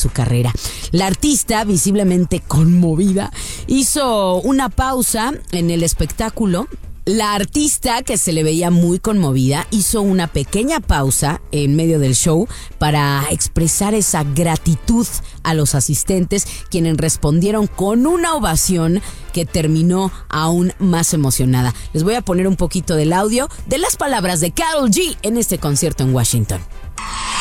su carrera. La artista, visiblemente conmovida, hizo una pausa en el espectáculo. La artista, que se le veía muy conmovida, hizo una pequeña pausa en medio del show para expresar esa gratitud a los asistentes, quienes respondieron con una ovación que terminó aún más emocionada. Les voy a poner un poquito del audio de las palabras de Karol G en este concierto en Washington.